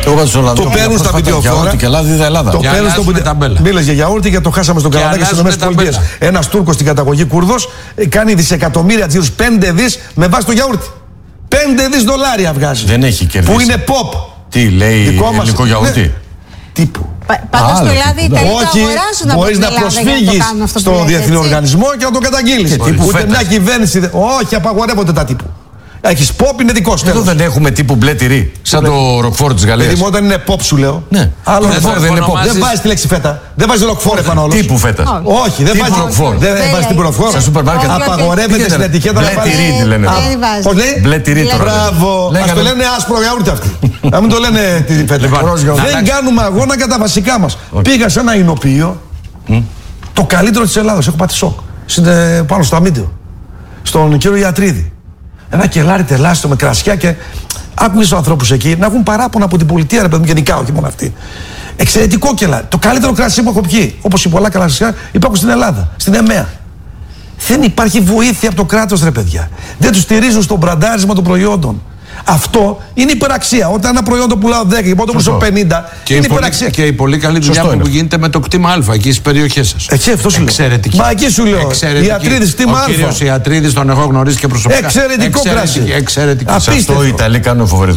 Το παίρνουν στα βιντεοφόρα. Και Ελλάδα. Το παίρνουν στο βιντεοφόρα. Μίλες για γιαούρτι και το χάσαμε στον Καναδά και στις ΗΠΑ. Ένας Τούρκος στην καταγωγή Κούρδος κάνει δισεκατομμύρια τζίρους, 5 δις με βάση το γιαούρτι. 5 δις δολάρια βγάζει. Δεν έχει κερδίσει. Που είναι pop. Τι λέει, ελληνικό γιαούρτι. Ναι. Τύπου. Πάντως στο Ελλάδα οι Ιταλοί το αγοράζουν από μπορείς την να Ελλάδα προσφύγεις στο διεθνή οργανισμό και να το καταγγείλεις. Ούτε μια κυβέρνηση. Όχι, απαγορεύονται τα τύπου. Έχεις pop, είναι δικό σου. Εδώ δεν έχουμε τύπου μπλε τυρί. Σαν το ροκφόρ της Γαλλίας. Δηλαδή, όταν είναι pop, σου λέω. Ναι. Άλλο δεν είναι pop. Δεν βάζει τη λέξη φέτα. Δεν βάζει ροκφόρ επάνω όλο. Τύπου φέτα. Όχι, δεν βάζει ροκφόρ. Δεν βάζει την ροκφόρ. Στα σούπερ μάρκετ απαγορεύεται στην ετικέτα να βάζει. Μπλε τυρί τη λένε. Πώς λέει? Μπλε τυρί τώρα. Μπράβο. Ας το λένε άσπρο γιαούρτι αυτοί. Να μην το λένε τη φέτα. Δεν κάνουμε αγώνα για τα βασικά μας. Πήγα σε ένα εινοποιείο. Το καλύτερο της Ελλάδας. Έχω πάθει σοκ. Πάνω στο αμύντιο. Στον κύριο Ιατρίδη. Ένα κελάρι τεράστιο με κρασιά και άκουγες τους ανθρώπους εκεί να έχουν παράπονα από την πολιτεία, ρε παιδί μου, γενικά, όχι μόνο αυτοί. Εξαιρετικό κελάρι. Το καλύτερο κρασί που έχω πιει, όπως οι πολλά κρασιά υπάρχουν στην Ελλάδα, στην ΕΜΕΑ. Δεν υπάρχει βοήθεια από το κράτος, ρε παιδιά. Δεν τους στηρίζουν στο μπραντάρισμα των προϊόντων. Αυτό είναι υπεραξία. Όταν ένα προϊόν το πουλάω 10 και το πουλάω 50, είναι υπεραξία. Και η πολύ καλή δουλειά που γίνεται με το κτήμα Α εκεί στις περιοχές σας. Εκεί αυτό σου λέω. Εξαιρετική. Μα εκεί σου λέω. Ιατρίδης κτήμα Α. Ο κύριος Ιατρίδης τον έχω γνωρίσει και προσωπικά. Εξαιρετικό κρασί. Εξαιρετικό. Αυτό οι Ιταλοί κάνουν φοβερή.